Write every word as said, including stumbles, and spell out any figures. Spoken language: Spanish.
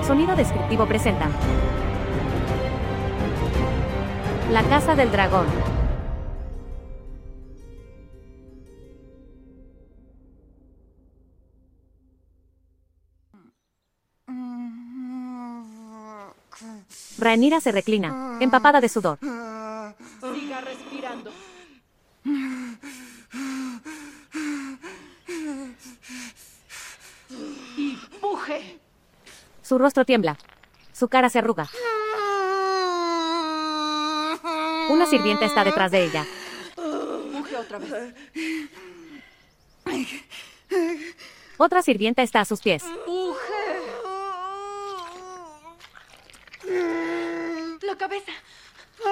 Sonido descriptivo presenta La Casa del Dragón. Rhaenyra se reclina, empapada de sudor. Siga respirando. Y puje. Su rostro tiembla. Su cara se arruga. Una sirvienta está detrás de ella. Puje otra vez. Otra sirvienta está a sus pies. Puje. La cabeza.